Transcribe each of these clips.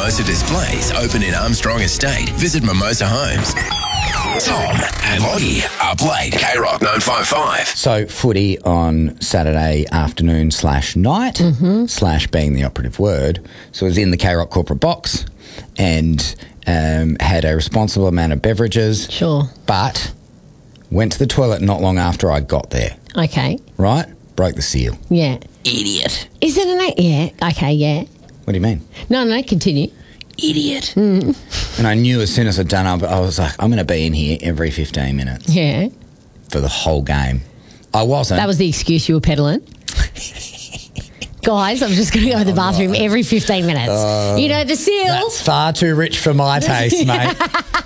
Mimosa Displays open in Armstrong Estate. Visit Mimosa Homes. Tom and Lottie up late. K-Rock 955. So footy on Saturday afternoon / night / being the operative word. So it was in the K-Rock corporate box and had a responsible amount of beverages. Sure. But went to the toilet not long after I got there. Okay. Right? Broke the seal. Yeah. Idiot. Is it an... Yeah. Okay, yeah. What do you mean? No, continue. Idiot. And I knew as soon as I'd done it, I was like, I'm going to be in here every 15 minutes Yeah. for the whole game. I wasn't. That was the excuse you were peddling. Guys, I'm just going to go to the bathroom every 15 minutes. You know, the seal. That's far too rich for my taste, mate.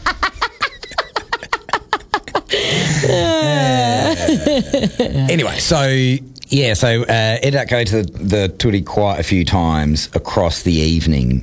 Anyway, so ended up going to the Tootie quite a few times across the evening.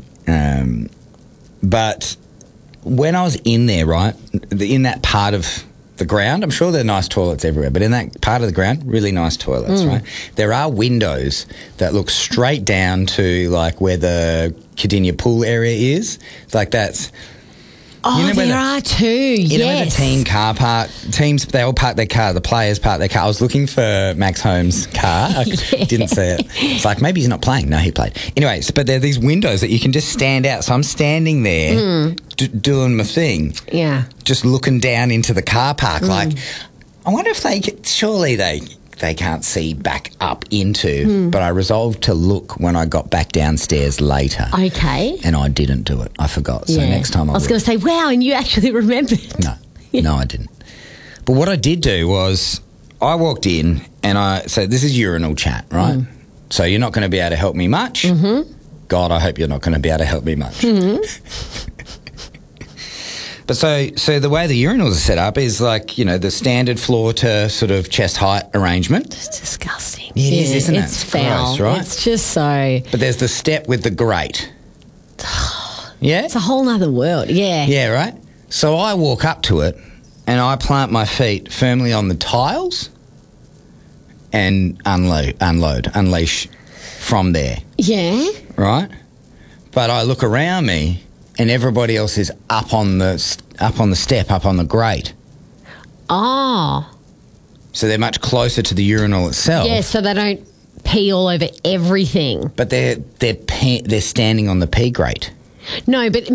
But when I was in there, right, in that part of the ground, I'm sure there are nice toilets everywhere, but in that part of the ground, really nice toilets, right? There are windows that look straight down to, like, where the Cardinia pool area is. It's like that's... Oh, you know there are too, You know where the yes. team car park, teams, they all park their car, the players park their car. I was looking for Max Holmes' car. I didn't see it. It's like, maybe he's not playing. No, he played. Anyways, but there are these windows that you can just stand out. So I'm standing there doing my thing. Yeah. Just looking down into the car park. Like, I wonder if surely they can't see back up into, but I resolved to look when I got back downstairs later. Okay. And I didn't do it. I forgot. So next time I was going to say, wow, and you actually remembered. No, I didn't. But what I did do was I walked in and so this is urinal chat, right? So you're not going to be able to help me much. Mm-hmm. God, I hope you're not going to be able to help me much. Mm-hmm. But so the way the urinals are set up is like, you know, the standard floor to sort of chest height arrangement. It's disgusting. It is, isn't it? It's foul. Gross, right? It's just so... But there's the step with the grate. Yeah? It's a whole nother world. Yeah. Yeah, right? So I walk up to it and I plant my feet firmly on the tiles and unleash from there. Yeah. Right? But I look around me and everybody else is up on the step, up on the grate. Oh. So they're much closer to the urinal itself. Yeah, so they don't pee all over everything. But they're standing on the pee grate. No, but